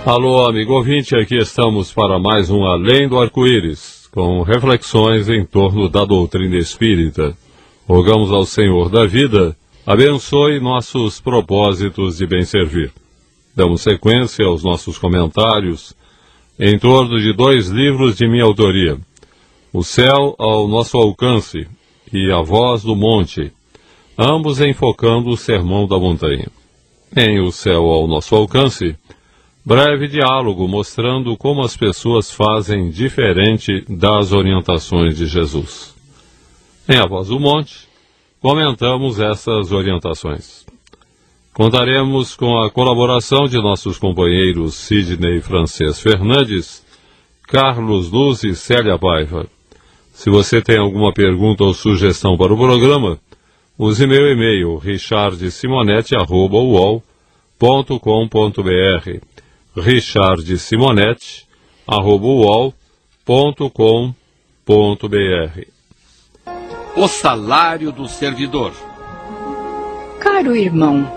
Alô, amigo ouvinte, aqui estamos para mais um Além do Arco-Íris, com reflexões em torno da doutrina espírita. Rogamos ao Senhor da vida, abençoe nossos propósitos de bem servir. Damos sequência aos nossos comentários em torno de 2 livros de minha autoria, O Céu ao Nosso Alcance e A Voz do Monte, ambos enfocando o Sermão da Montanha. Em O Céu ao Nosso Alcance, breve diálogo mostrando como as pessoas fazem diferente das orientações de Jesus. Em A Voz do Monte, comentamos essas orientações. Contaremos com a colaboração de nossos companheiros Sidney Francês Fernandes, Carlos Luz e Célia Paiva. Se você tem alguma pergunta ou sugestão para o programa, use meu e-mail richardsimonetti@uol.com.br richardsimonetti@uol.com.br. O salário do servidor. Caro irmão,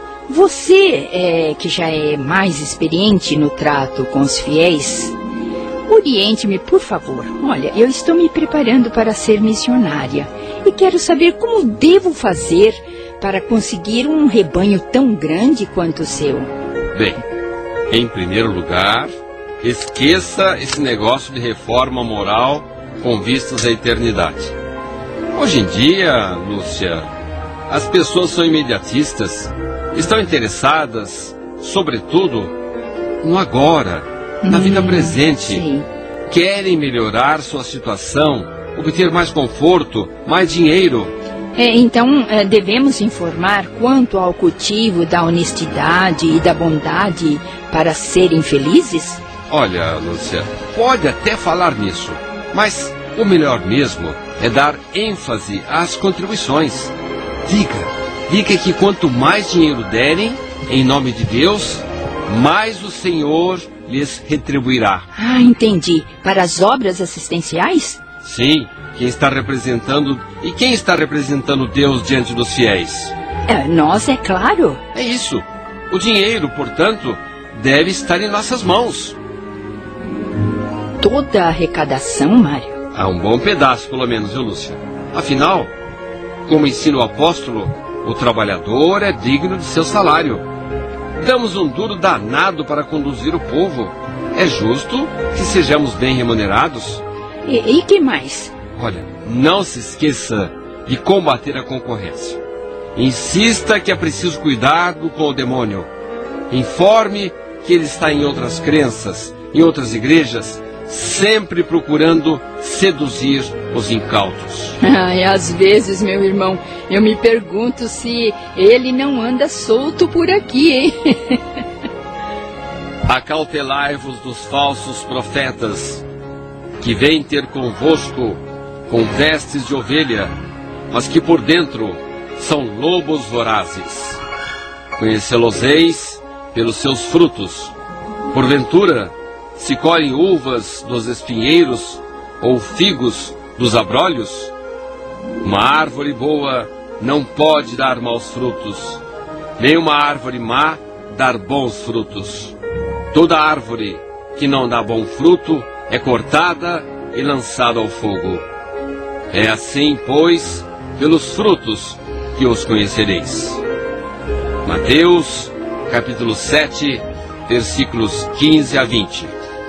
você que já é mais experiente no trato com os fiéis, oriente-me, por favor. Olha, eu estou me preparando para ser missionária e quero saber como devo fazer para conseguir um rebanho tão grande quanto o seu. Bem, em primeiro lugar, esqueça esse negócio de reforma moral com vistas à eternidade. Hoje em dia, Lúcia, as pessoas são imediatistas, estão interessadas, sobretudo, no agora, na vida presente. Sim. Querem melhorar sua situação, obter mais conforto, mais dinheiro. Então, devemos informar quanto ao cultivo da honestidade e da bondade para serem felizes? Olha, Lúcia, pode até falar nisso, mas o melhor mesmo é dar ênfase às contribuições. Diga que quanto mais dinheiro derem, em nome de Deus, mais o Senhor lhes retribuirá. Ah, entendi. Para as obras assistenciais? Sim, quem está representando Deus diante dos fiéis? Nós, é claro. É isso. O dinheiro, portanto, deve estar em nossas mãos. Toda a arrecadação, Mário? Há um bom pedaço, pelo menos, viu, Lúcia? Afinal, como ensina o apóstolo, o trabalhador é digno de seu salário. Damos um duro danado para conduzir o povo. É justo que sejamos bem remunerados. E que mais? Olha, não se esqueça de combater a concorrência. Insista que é preciso cuidado com o demônio. Informe que ele está em outras crenças, em outras igrejas, sempre procurando seduzir os incautos. Às vezes, meu irmão, eu me pergunto se ele não anda solto por aqui, hein? Acautelai-vos dos falsos profetas, que vêm ter convosco com vestes de ovelha, mas que por dentro são lobos vorazes. Conhecê-los-eis pelos seus frutos. Porventura, se colhem uvas dos espinheiros ou figos dos abrolhos? Uma árvore boa não pode dar maus frutos, nem uma árvore má dar bons frutos. Toda árvore que não dá bom fruto é cortada e lançada ao fogo. É assim, pois, pelos frutos que os conhecereis. Mateus, capítulo 7, versículos 15 a 20.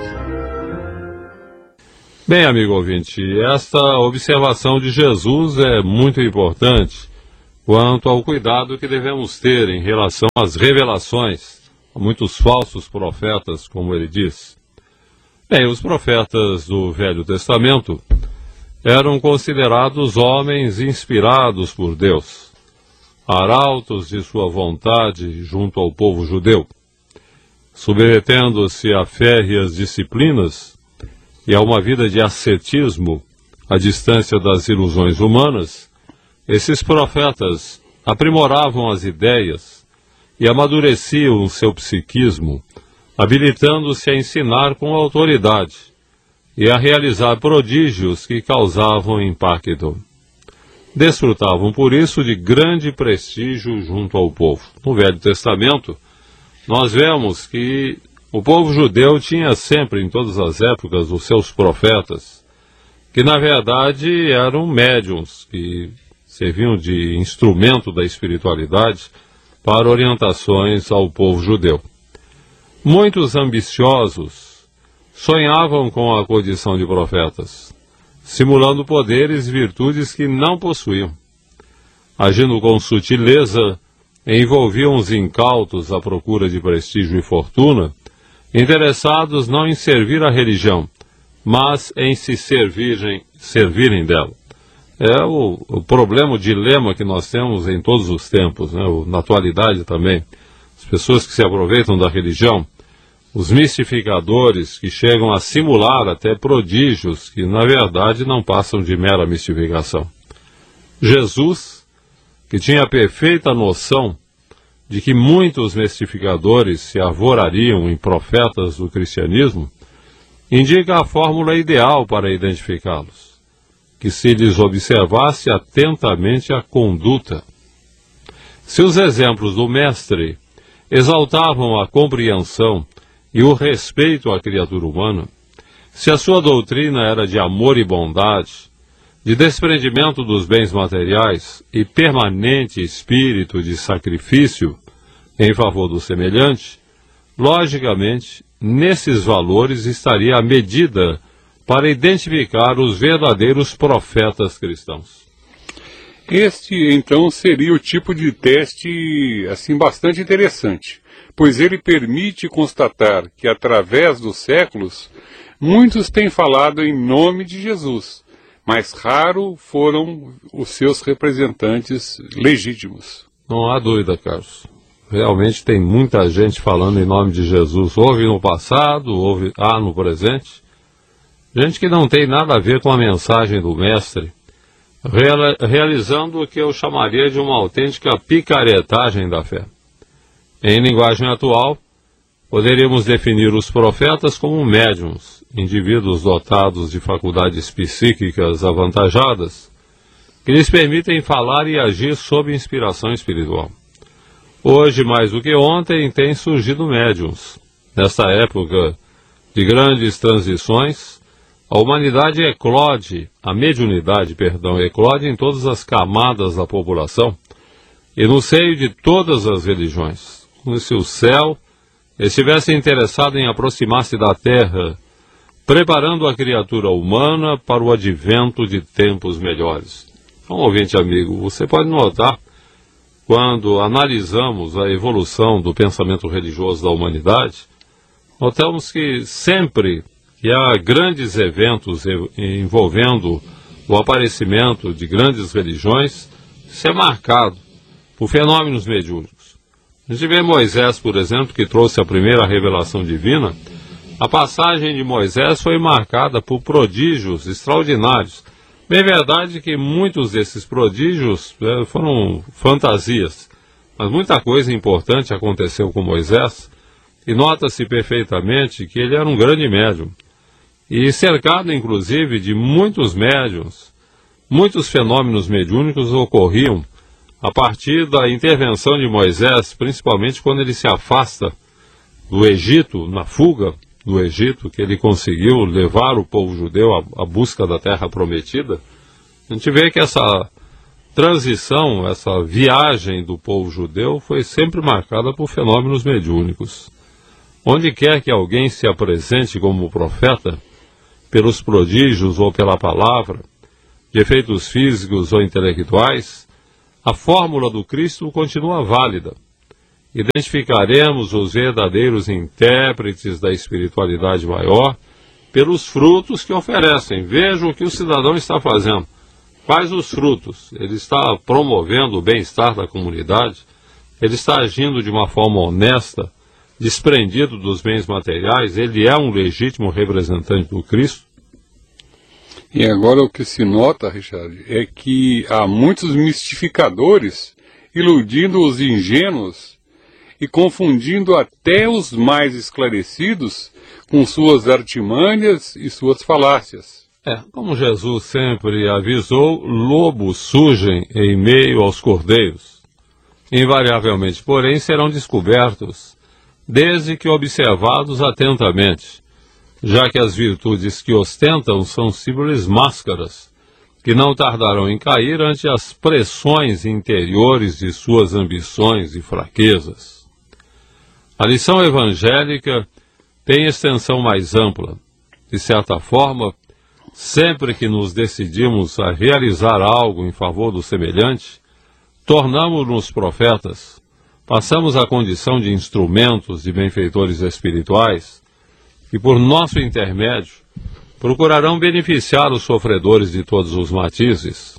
Bem, amigo ouvinte, esta observação de Jesus é muito importante quanto ao cuidado que devemos ter em relação às revelações. Há muitos falsos profetas, como ele diz. Bem, os profetas do Velho Testamento eram considerados homens inspirados por Deus, arautos de sua vontade junto ao povo judeu. Submetendo-se a férreas disciplinas e a uma vida de ascetismo à distância das ilusões humanas, esses profetas aprimoravam as ideias e amadureciam o seu psiquismo, habilitando-se a ensinar com autoridade e a realizar prodígios que causavam impacto. Desfrutavam, por isso, de grande prestígio junto ao povo. No Velho Testamento, nós vemos que O povo judeu tinha sempre, em todas as épocas, os seus profetas, que na verdade eram médiuns, que serviam de instrumento da espiritualidade para orientações ao povo judeu. Muitos ambiciosos sonhavam com a condição de profetas, simulando poderes e virtudes que não possuíam. Agindo com sutileza, envolviam os incautos à procura de prestígio e fortuna, interessados não em servir a religião, mas em se servirem dela. É o problema, o dilema que nós temos em todos os tempos, né? Na atualidade também. As pessoas que se aproveitam da religião, os mistificadores que chegam a simular até prodígios que, na verdade, não passam de mera mistificação. Jesus, que tinha a perfeita noção de que muitos mistificadores se arvorariam em profetas do cristianismo, indica a fórmula ideal para identificá-los, que se lhes observasse atentamente a conduta. Se os exemplos do Mestre exaltavam a compreensão e o respeito à criatura humana, se a sua doutrina era de amor e bondade, de desprendimento dos bens materiais e permanente espírito de sacrifício em favor do semelhante, logicamente, nesses valores estaria a medida para identificar os verdadeiros profetas cristãos. Este, então, seria o tipo de teste, assim, bastante interessante, pois ele permite constatar que, através dos séculos, muitos têm falado em nome de Jesus, mas raro foram os seus representantes legítimos. Não há dúvida, Carlos. Realmente tem muita gente falando em nome de Jesus. Houve no passado, há no presente. Gente que não tem nada a ver com a mensagem do Mestre, realizando o que eu chamaria de uma autêntica picaretagem da fé. Em linguagem atual, poderíamos definir os profetas como médiuns, indivíduos dotados de faculdades psíquicas avantajadas, que lhes permitem falar e agir sob inspiração espiritual. Hoje, mais do que ontem, têm surgido médiuns. Nesta época de grandes transições, a humanidade eclode, a mediunidade, eclode em todas as camadas da população e no seio de todas as religiões, como se o céu estivesse interessado em aproximar-se da terra, preparando a criatura humana para o advento de tempos melhores. Então, ouvinte amigo, você pode notar, quando analisamos a evolução do pensamento religioso da humanidade, notamos que sempre que há grandes eventos envolvendo o aparecimento de grandes religiões, isso é marcado por fenômenos mediúnicos. A gente vê Moisés, por exemplo, que trouxe a primeira revelação divina. A passagem de Moisés foi marcada por prodígios extraordinários. É verdade que muitos desses prodígios foram fantasias, mas muita coisa importante aconteceu com Moisés, e nota-se perfeitamente que ele era um grande médium. E cercado, inclusive, de muitos médiuns, muitos fenômenos mediúnicos ocorriam a partir da intervenção de Moisés, principalmente quando ele se afasta do Egito, na fuga do Egito, que ele conseguiu levar o povo judeu à busca da terra prometida. A gente vê que essa transição, essa viagem do povo judeu foi sempre marcada por fenômenos mediúnicos. Onde quer que alguém se apresente como profeta, pelos prodígios ou pela palavra, de efeitos físicos ou intelectuais, a fórmula do Cristo continua válida. Identificaremos os verdadeiros intérpretes da espiritualidade maior pelos frutos que oferecem. Veja o que o cidadão está fazendo. Quais os frutos? Ele está promovendo o bem-estar da comunidade? Ele está agindo de uma forma honesta, desprendido dos bens materiais? Ele é um legítimo representante do Cristo? E agora o que se nota, Richard, é que há muitos mistificadores iludindo os ingênuos e confundindo até os mais esclarecidos com suas artimanhas e suas falácias. Como Jesus sempre avisou, lobos surgem em meio aos cordeiros. Invariavelmente, porém, serão descobertos desde que observados atentamente, já que as virtudes que ostentam são simples máscaras, que não tardarão em cair ante as pressões interiores de suas ambições e fraquezas. A lição evangélica tem extensão mais ampla. De certa forma, sempre que nos decidimos a realizar algo em favor do semelhante, tornamo-nos profetas, passamos à condição de instrumentos e benfeitores espirituais, e por nosso intermédio procurarão beneficiar os sofredores de todos os matizes,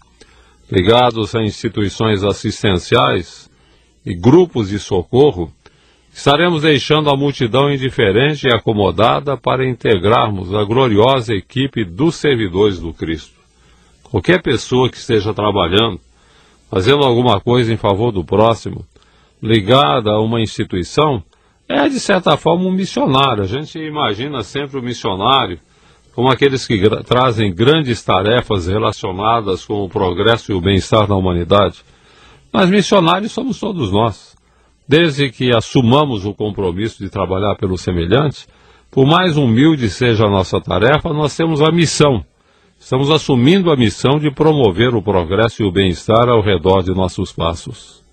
ligados a instituições assistenciais e grupos de socorro. Estaremos deixando a multidão indiferente e acomodada para integrarmos a gloriosa equipe dos servidores do Cristo. Qualquer pessoa que esteja trabalhando, fazendo alguma coisa em favor do próximo, ligada a uma instituição, é de certa forma um missionário. A gente imagina sempre o missionário como aqueles que trazem grandes tarefas relacionadas com o progresso e o bem-estar da humanidade. Mas missionários somos todos nós. Desde que assumamos o compromisso de trabalhar pelo semelhante, por mais humilde seja a nossa tarefa, nós temos a missão. Estamos assumindo a missão de promover o progresso e o bem-estar ao redor de nossos passos.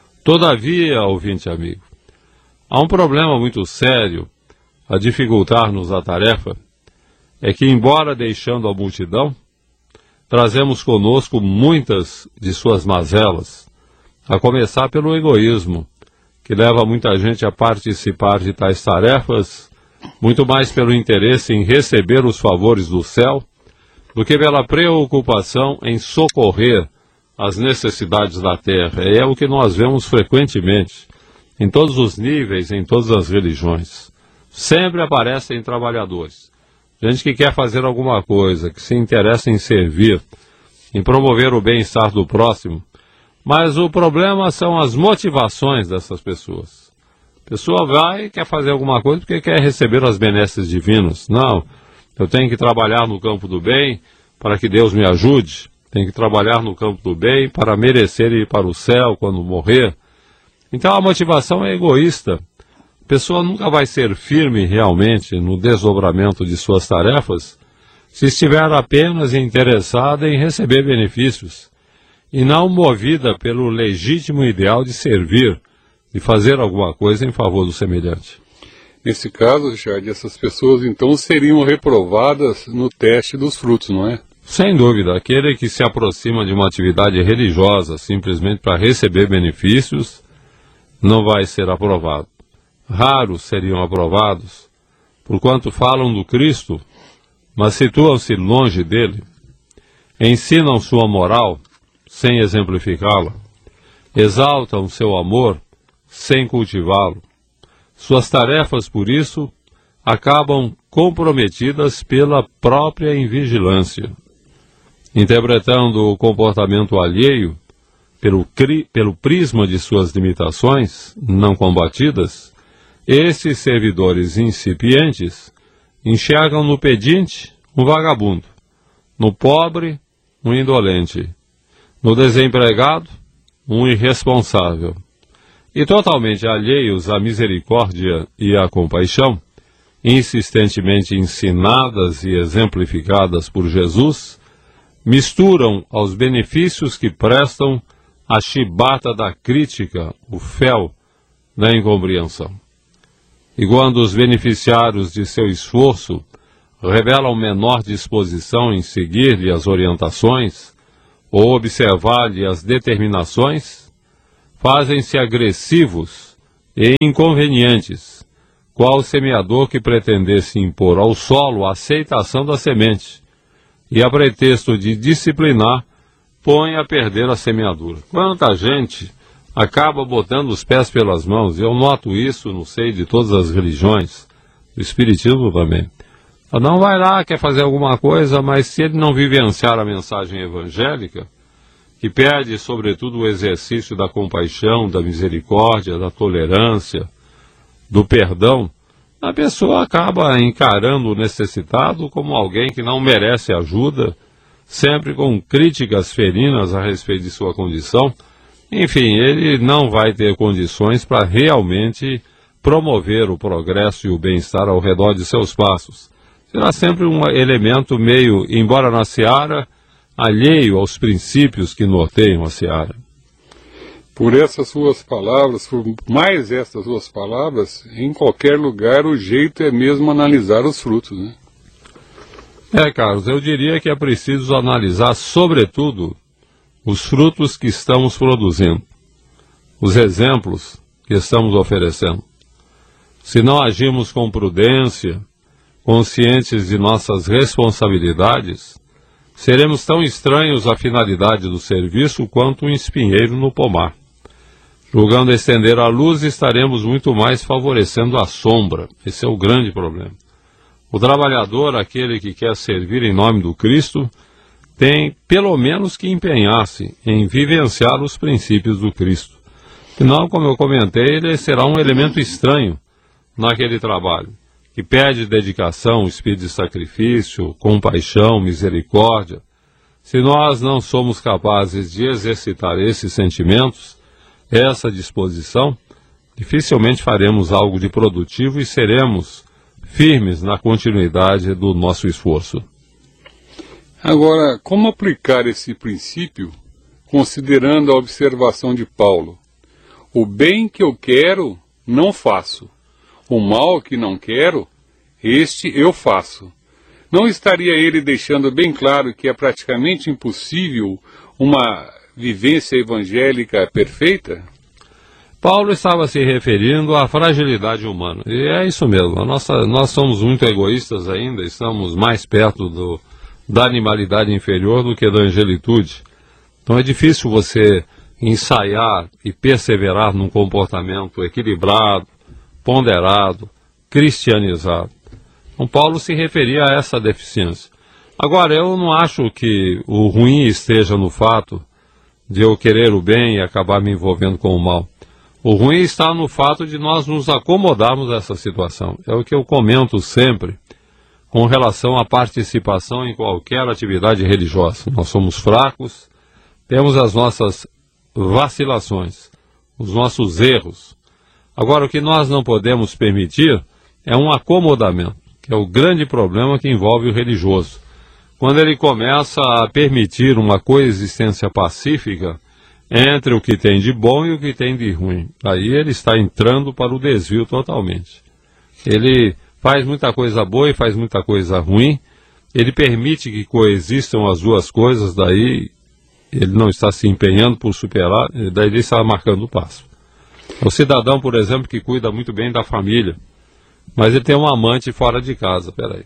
Todavia, ouvinte amigo, há um problema muito sério a dificultar-nos a tarefa, é que, embora deixando a multidão, trazemos conosco muitas de suas mazelas, a começar pelo egoísmo, que leva muita gente a participar de tais tarefas, muito mais pelo interesse em receber os favores do céu, do que pela preocupação em socorrer as necessidades da terra. É o que nós vemos frequentemente, em todos os níveis, em todas as religiões. Sempre aparecem trabalhadores, gente que quer fazer alguma coisa, que se interessa em servir, em promover o bem-estar do próximo. Mas o problema são as motivações dessas pessoas. A pessoa vai e quer fazer alguma coisa porque quer receber as benesses divinas. Não, eu tenho que trabalhar no campo do bem para que Deus me ajude. Tenho que trabalhar no campo do bem para merecer ir para o céu quando morrer. Então a motivação é egoísta. A pessoa nunca vai ser firme realmente no desdobramento de suas tarefas se estiver apenas interessada em receber benefícios e não movida pelo legítimo ideal de servir, de fazer alguma coisa em favor do semelhante. Nesse caso, Richard, essas pessoas então seriam reprovadas no teste dos frutos, não é? Sem dúvida, aquele que se aproxima de uma atividade religiosa simplesmente para receber benefícios não vai ser aprovado. Raros seriam aprovados, porquanto falam do Cristo, mas situam-se longe dele, ensinam sua moral sem exemplificá-la, exaltam seu amor sem cultivá-lo. Suas tarefas, por isso, acabam comprometidas pela própria invigilância. Interpretando o comportamento alheio pelo prisma de suas limitações não combatidas, esses servidores incipientes enxergam no pedinte um vagabundo, no pobre um indolente, no desempregado um irresponsável. E totalmente alheios à misericórdia e à compaixão, insistentemente ensinadas e exemplificadas por Jesus, misturam aos benefícios que prestam a chibata da crítica, o fel da incompreensão. E quando os beneficiários de seu esforço revelam menor disposição em seguir-lhe as orientações ou observar-lhe as determinações, fazem-se agressivos e inconvenientes, qual o semeador que pretendesse impor ao solo a aceitação da semente, e a pretexto de disciplinar, põe a perder a semeadura. Quanta gente acaba botando os pés pelas mãos, e eu noto isso no seio de todas as religiões, do Espiritismo também. Não vai lá, quer fazer alguma coisa, mas se ele não vivenciar a mensagem evangélica, que pede sobretudo o exercício da compaixão, da misericórdia, da tolerância, do perdão, a pessoa acaba encarando o necessitado como alguém que não merece ajuda, sempre com críticas ferinas a respeito de sua condição. Enfim, ele não vai ter condições para realmente promover o progresso e o bem-estar ao redor de seus passos. Será sempre um elemento meio, embora na seara, alheio aos princípios que norteiam a seara. Por essas suas palavras, por mais essas suas palavras, em qualquer lugar o jeito é mesmo analisar os frutos, né? Carlos, eu diria que é preciso analisar, sobretudo, os frutos que estamos produzindo, os exemplos que estamos oferecendo. Se não agimos com prudência, conscientes de nossas responsabilidades, seremos tão estranhos à finalidade do serviço quanto um espinheiro no pomar. Julgando estender a luz, estaremos muito mais favorecendo a sombra. Esse é o grande problema. O trabalhador, aquele que quer servir em nome do Cristo, tem pelo menos que empenhar-se em vivenciar os princípios do Cristo. Senão, como eu comentei, ele será um elemento estranho naquele trabalho, que pede dedicação, espírito de sacrifício, compaixão, misericórdia. Se nós não somos capazes de exercitar esses sentimentos, essa disposição, dificilmente faremos algo de produtivo e seremos firmes na continuidade do nosso esforço. Agora, como aplicar esse princípio, considerando a observação de Paulo? O bem que eu quero, não faço. O mal que não quero, este eu faço. Não estaria ele deixando bem claro que é praticamente impossível uma vivência evangélica perfeita? Paulo estava se referindo à fragilidade humana, e é isso mesmo, nós somos muito egoístas ainda, estamos mais perto da animalidade inferior do que da angelitude. Então é difícil você ensaiar e perseverar num comportamento equilibrado, ponderado, cristianizado. Então Paulo se referia a essa deficiência. Agora, eu não acho que o ruim esteja no fato de eu querer o bem e acabar me envolvendo com o mal. O ruim está no fato de nós nos acomodarmos a essa situação. É o que eu comento sempre com relação à participação em qualquer atividade religiosa. Nós somos fracos, temos as nossas vacilações, os nossos erros. Agora, o que nós não podemos permitir é um acomodamento, que é o grande problema que envolve o religioso. Quando ele começa a permitir uma coexistência pacífica entre o que tem de bom e o que tem de ruim, aí ele está entrando para o desvio totalmente. Ele faz muita coisa boa e faz muita coisa ruim, ele permite que coexistam as duas coisas, daí ele não está se empenhando por superar, daí ele está marcando o passo. O cidadão, por exemplo, que cuida muito bem da família, mas ele tem um amante fora de casa, peraí.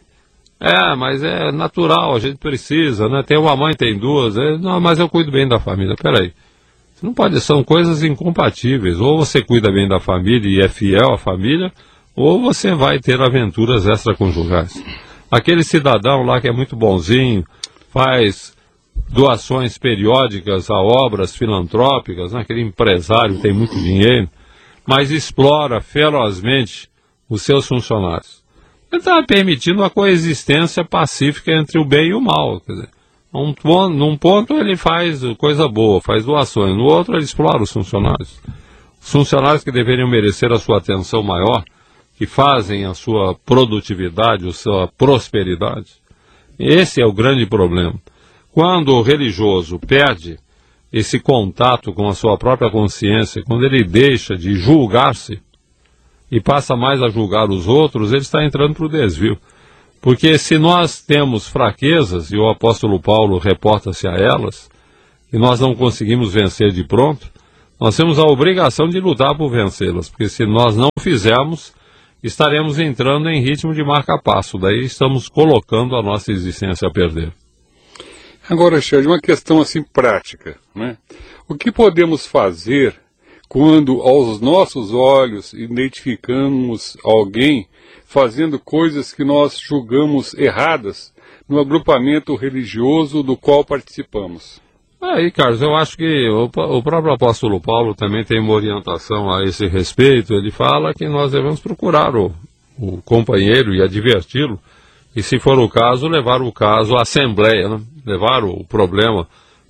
Mas é natural, a gente precisa, né? Tem uma mãe, tem duas, não, mas eu cuido bem da família, peraí. Não pode, são coisas incompatíveis. Ou você cuida bem da família e é fiel à família, ou você vai ter aventuras extraconjugais. Aquele cidadão lá que é muito bonzinho, faz doações periódicas a obras filantrópicas, né? Aquele empresário tem muito dinheiro, mas explora ferozmente os seus funcionários. Ele está permitindo a coexistência pacífica entre o bem e o mal, quer dizer. Num ponto ele faz coisa boa, faz doações, no outro ele explora os funcionários. Os funcionários que deveriam merecer a sua atenção maior, que fazem a sua produtividade, a sua prosperidade. Esse é o grande problema. Quando o religioso perde esse contato com a sua própria consciência, quando ele deixa de julgar-se e passa mais a julgar os outros, ele está entrando para o desvio. Porque se nós temos fraquezas, e o apóstolo Paulo reporta-se a elas, e nós não conseguimos vencer de pronto, nós temos a obrigação de lutar por vencê-las, porque se nós não fizermos, estaremos entrando em ritmo de marca-passo, daí estamos colocando a nossa existência a perder. Agora, Xande, uma questão assim prática, né? O que podemos fazer quando aos nossos olhos identificamos alguém fazendo coisas que nós julgamos erradas no agrupamento religioso do qual participamos? Aí, Carlos, eu acho que o próprio apóstolo Paulo também tem uma orientação a esse respeito. Ele fala que nós devemos procurar o companheiro e adverti-lo, e se for o caso, levar o caso à assembleia, né? Levar o problema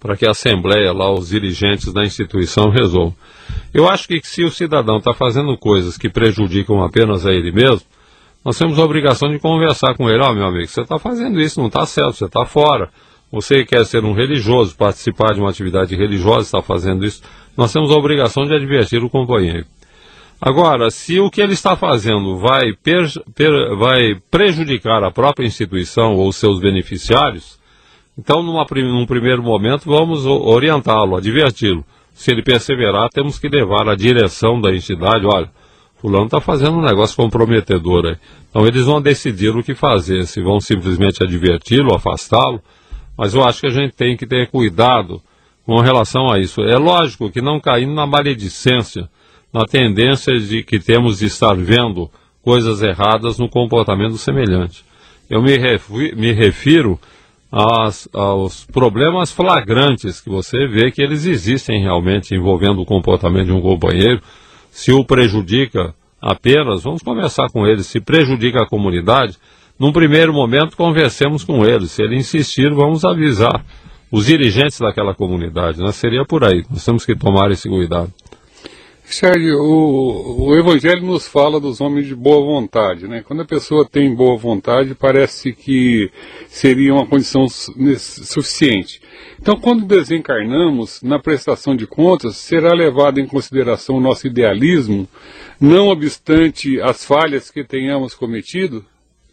para que a Assembleia, lá, os dirigentes da instituição resolvam. Eu acho que se o cidadão está fazendo coisas que prejudicam apenas a ele mesmo, nós temos a obrigação de conversar com ele. Meu amigo, você está fazendo isso, não está certo, você está fora. Você quer ser um religioso, participar de uma atividade religiosa, está fazendo isso, nós temos a obrigação de advertir o companheiro. Agora, se o que ele está fazendo vai prejudicar a própria instituição ou seus beneficiários, então, num primeiro momento, vamos orientá-lo, adverti-lo. Se ele perseverar, temos que levar à direção da entidade, olha, fulano está fazendo um negócio comprometedor aí. Então, eles vão decidir o que fazer, se vão simplesmente adverti-lo, afastá-lo, mas eu acho que a gente tem que ter cuidado com relação a isso. É lógico que não caindo na maledicência, na tendência de que temos de estar vendo coisas erradas no comportamento semelhante. Eu me refiro aos problemas flagrantes que você vê que eles existem realmente envolvendo o comportamento de um companheiro. Se o prejudica apenas, vamos conversar com ele. Se prejudica a comunidade, num primeiro momento conversemos com ele. Se ele insistir, vamos avisar os dirigentes daquela comunidade, né? Seria por aí, nós temos que tomar esse cuidado. Sérgio, o Evangelho nos fala dos homens de boa vontade, né? Quando a pessoa tem boa vontade, parece que seria uma condição suficiente. Então, quando desencarnamos, na prestação de contas, será levado em consideração o nosso idealismo, não obstante as falhas que tenhamos cometido?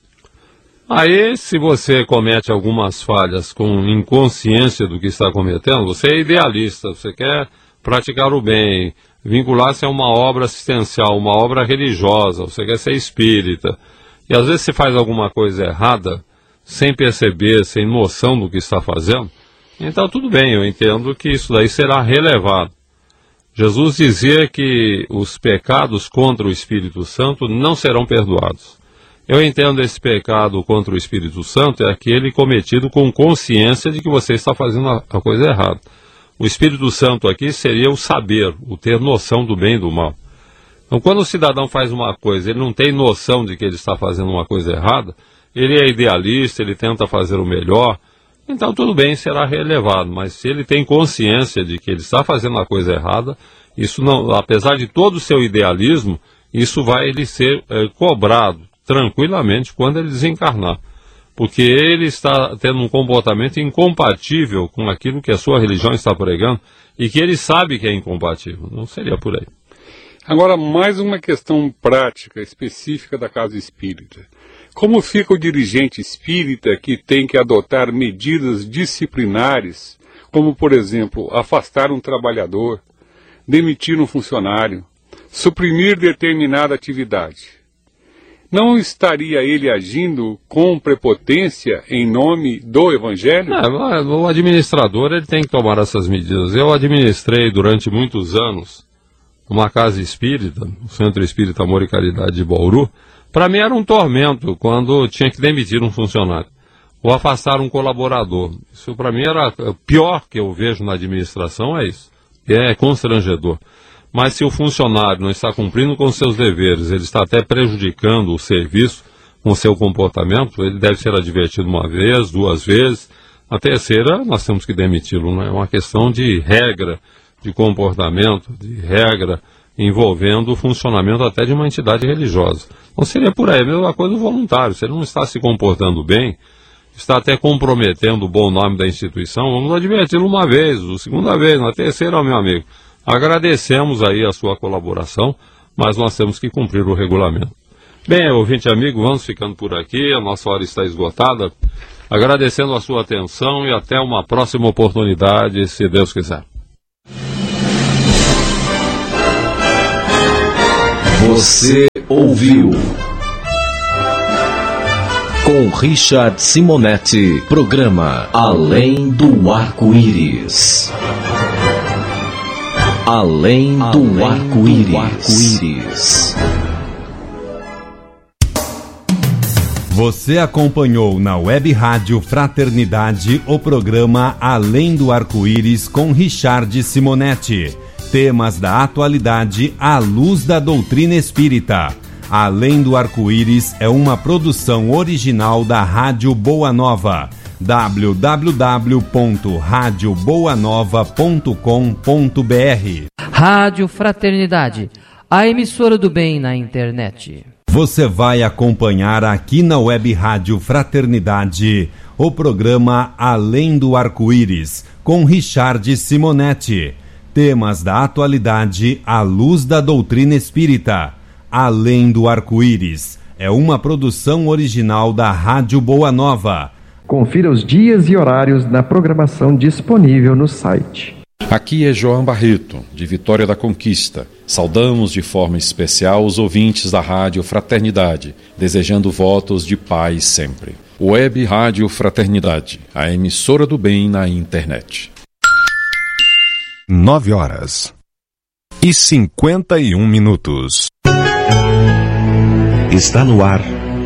Aí, se você comete algumas falhas com inconsciência do que está cometendo, você é idealista, você quer praticar o bem, vincular-se a uma obra assistencial, uma obra religiosa, você quer ser espírita, e às vezes você faz alguma coisa errada, sem perceber, sem noção do que está fazendo, então tudo bem, eu entendo que isso daí será relevado. Jesus dizia que os pecados contra o Espírito Santo não serão perdoados. Eu entendo esse pecado contra o Espírito Santo é aquele cometido com consciência de que você está fazendo a coisa errada. O Espírito Santo aqui seria o saber, o ter noção do bem e do mal. Então, quando o cidadão faz uma coisa, ele não tem noção de que ele está fazendo uma coisa errada, ele é idealista, ele tenta fazer o melhor, então tudo bem, será relevado. Mas se ele tem consciência de que ele está fazendo a coisa errada, isso não, apesar de todo o seu idealismo, isso vai lhe ser cobrado tranquilamente quando ele desencarnar. Porque ele está tendo um comportamento incompatível com aquilo que a sua religião está pregando e que ele sabe que é incompatível. Não seria por aí. Agora, mais uma questão prática, específica da casa espírita. Como fica o dirigente espírita que tem que adotar medidas disciplinares, como, por exemplo, afastar um trabalhador, demitir um funcionário, suprimir determinada atividade? Não estaria ele agindo com prepotência em nome do Evangelho? O administrador ele tem que tomar essas medidas. Eu administrei durante muitos anos uma casa espírita, o Centro Espírita Amor e Caridade de Bauru. Para mim era um tormento quando tinha que demitir um funcionário ou afastar um colaborador. Isso para mim era o pior que eu vejo na administração, é isso. É constrangedor. Mas se o funcionário não está cumprindo com seus deveres, ele está até prejudicando o serviço com seu comportamento, ele deve ser advertido uma vez, duas vezes. A terceira, nós temos que demiti-lo. Não é uma questão de regra, de comportamento, de regra envolvendo o funcionamento até de uma entidade religiosa. Não seria por aí, a mesma coisa do voluntário. Se ele não está se comportando bem, está até comprometendo o bom nome da instituição, vamos adverti-lo uma vez, a segunda vez, na terceira, meu amigo. Agradecemos aí a sua colaboração, mas nós temos que cumprir o regulamento. Bem, ouvinte amigo, vamos ficando por aqui, a nossa hora está esgotada. Agradecendo a sua atenção e até uma próxima oportunidade, se Deus quiser. Você ouviu com Richard Simonetti, programa Além do Arco-Íris. Além do Arco-Íris. Você acompanhou na Web Rádio Fraternidade o programa Além do Arco-Íris com Richard Simonetti. Temas da atualidade à luz da doutrina espírita. Além do Arco-Íris é uma produção original da Rádio Boa Nova. www.radioboanova.com.br. Rádio Fraternidade, a emissora do bem na internet. Você vai acompanhar aqui na Web Rádio Fraternidade o programa Além do Arco-Íris, com Richard Simonetti. Temas da atualidade à luz da doutrina espírita. Além do Arco-Íris é uma produção original da Rádio Boa Nova. Confira os dias e horários na programação disponível no site. Aqui é João Barreto, de Vitória da Conquista. Saudamos de forma especial os ouvintes da Rádio Fraternidade, desejando votos de paz sempre. Web Rádio Fraternidade, a emissora do bem na internet. 9h51. Está no ar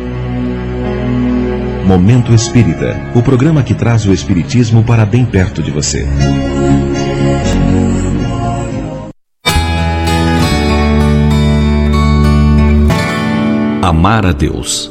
Momento Espírita, o programa que traz o Espiritismo para bem perto de você. Amar a Deus.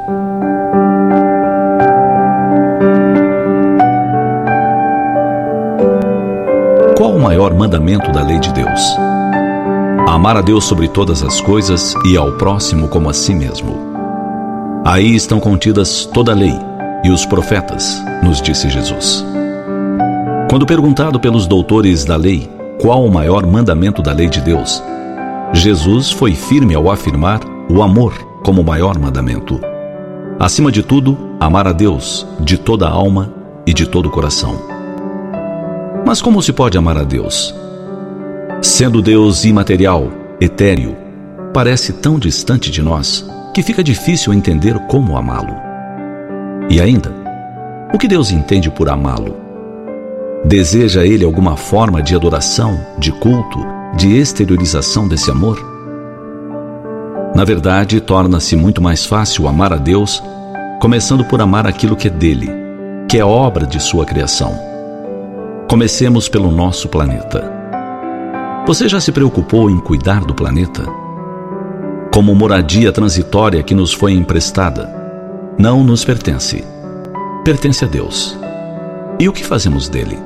Qual o maior mandamento da lei de Deus? Amar a Deus sobre todas as coisas e ao próximo como a si mesmo. Aí estão contidas toda a lei e os profetas, nos disse Jesus. Quando perguntado pelos doutores da lei qual o maior mandamento da lei de Deus, Jesus foi firme ao afirmar o amor como o maior mandamento. Acima de tudo, amar a Deus de toda a alma e de todo o coração. Mas como se pode amar a Deus? Sendo Deus imaterial, etéreo, parece tão distante de nós que fica difícil entender como amá-lo. E ainda, o que Deus entende por amá-lo? Deseja Ele alguma forma de adoração, de culto, de exteriorização desse amor? Na verdade, torna-se muito mais fácil amar a Deus, começando por amar aquilo que é dele, que é obra de sua criação. Comecemos pelo nosso planeta. Você já se preocupou em cuidar do planeta? Como moradia transitória que nos foi emprestada, não nos pertence. Pertence a Deus. E o que fazemos dele?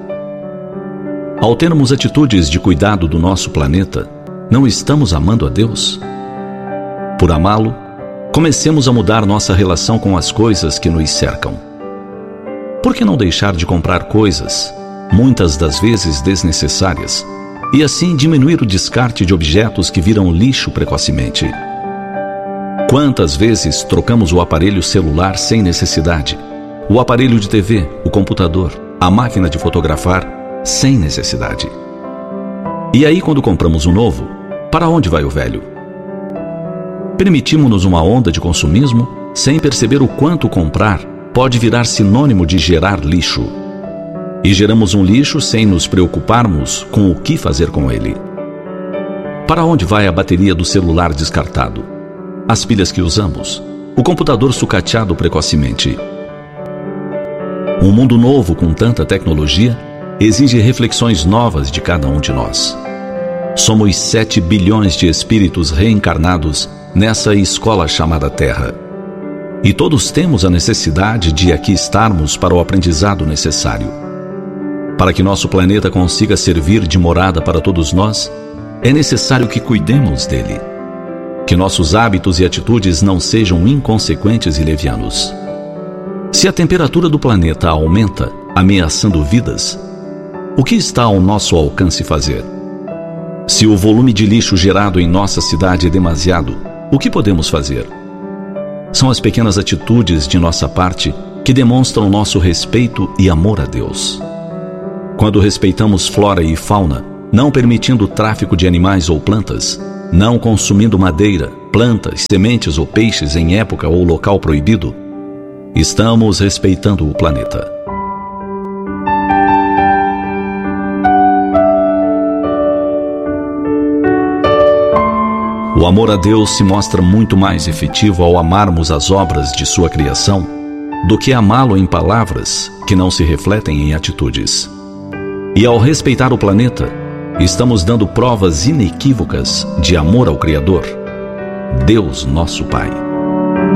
Ao termos atitudes de cuidado do nosso planeta, não estamos amando a Deus? Por amá-lo, comecemos a mudar nossa relação com as coisas que nos cercam. Por que não deixar de comprar coisas, muitas das vezes desnecessárias, e assim diminuir o descarte de objetos que viram lixo precocemente? Quantas vezes trocamos o aparelho celular sem necessidade, o aparelho de TV, o computador, a máquina de fotografar, sem necessidade? E aí, quando compramos um novo, para onde vai o velho? Permitimos-nos uma onda de consumismo sem perceber o quanto comprar pode virar sinônimo de gerar lixo. E geramos um lixo sem nos preocuparmos com o que fazer com ele. Para onde vai a bateria do celular descartado? As pilhas que usamos? O computador sucateado precocemente? Um mundo novo com tanta tecnologia exige reflexões novas de cada um de nós. Somos 7 bilhões de espíritos reencarnados nessa escola chamada Terra. E todos temos a necessidade de aqui estarmos para o aprendizado necessário. Para que nosso planeta consiga servir de morada para todos nós, é necessário que cuidemos dele. Que nossos hábitos e atitudes não sejam inconsequentes e levianos. Se a temperatura do planeta aumenta, ameaçando vidas, o que está ao nosso alcance fazer? Se o volume de lixo gerado em nossa cidade é demasiado, o que podemos fazer? São as pequenas atitudes de nossa parte que demonstram nosso respeito e amor a Deus. Quando respeitamos flora e fauna, não permitindo o tráfico de animais ou plantas, não consumindo madeira, plantas, sementes ou peixes em época ou local proibido, estamos respeitando o planeta. O amor a Deus se mostra muito mais efetivo ao amarmos as obras de sua criação do que amá-lo em palavras que não se refletem em atitudes. E ao respeitar o planeta, estamos dando provas inequívocas de amor ao Criador, Deus nosso Pai.